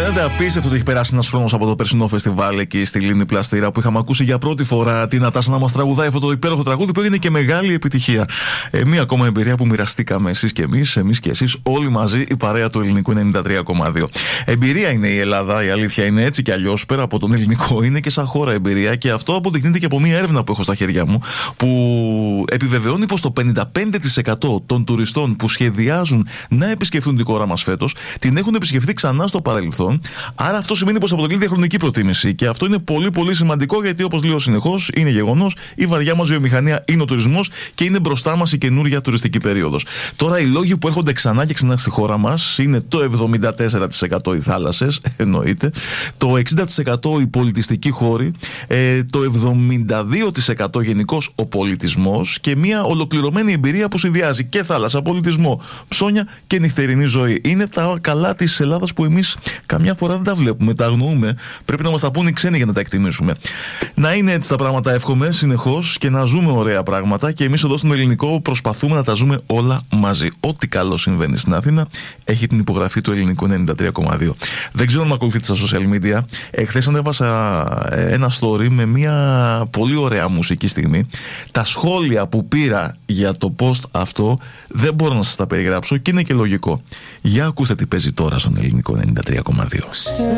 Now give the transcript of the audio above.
φαίνεται απίστευτο ότι έχει περάσει ένας χρόνος από το περσινό φεστιβάλ εκεί στη Λίμνη Πλαστήρα, που είχαμε ακούσει για πρώτη φορά την Νατάσα να μας τραγουδάει αυτό το υπέροχο τραγούδι που έγινε και μεγάλη επιτυχία. Μία ακόμα εμπειρία που μοιραστήκαμε εσείς και εμείς και εσείς όλοι μαζί, η παρέα του Ελληνικού 93,2. Εμπειρία είναι η Ελλάδα, η αλήθεια είναι, έτσι κι αλλιώς. Πέρα από τον ελληνικό, είναι και σαν χώρα εμπειρία, και αυτό αποδεικνύεται και από μία έρευνα που έχω στα χέρια μου, που επιβεβαιώνει πως το 55% των τουριστών που σχεδιάζουν να επισκεφθούν τη χώρα μας φέτος την έχουν επισκεφθεί ξανά στο παρελθόν. Άρα αυτό σημαίνει πως αποτελεί διαχρονική προτίμηση. Και αυτό είναι πολύ πολύ σημαντικό, γιατί όπως λέω συνεχώς, είναι γεγονός, η βαριά μας βιομηχανία είναι ο τουρισμός και είναι μπροστά μας η καινούρια τουριστική περίοδος. Τώρα, οι λόγοι που έρχονται ξανά και ξανά στη χώρα μας είναι το 74% οι θάλασσες, εννοείται, το 60% οι πολιτιστικοί χώροι, το 72% γενικώς ο πολιτισμός, και μια ολοκληρωμένη εμπειρία που συνδυάζει και θάλασσα, πολιτισμό, ψώνια και νυχτερινή ζωή. Είναι τα καλά της Ελλάδας που εμείς καμιά φορά δεν τα βλέπουμε, τα αγνοούμε. Πρέπει να μας τα πούνε οι ξένοι για να τα εκτιμήσουμε. Να είναι έτσι τα πράγματα, εύχομαι συνεχώς, και να ζούμε ωραία πράγματα. Και εμείς εδώ στον Ελληνικό προσπαθούμε να τα ζούμε όλα μαζί. Ό,τι καλό συμβαίνει στην Αθήνα έχει την υπογραφή του Ελληνικού 93,2. Δεν ξέρω αν με ακολουθείτε στα social media. Εχθές ανέβασα ένα story με μια πολύ ωραία μουσική στιγμή. Τα σχόλια που πήρα για το post αυτό δεν μπορώ να σας τα περιγράψω, και είναι και λογικό. Για ακούστε τι παίζει τώρα στον Ελληνικό 93,2.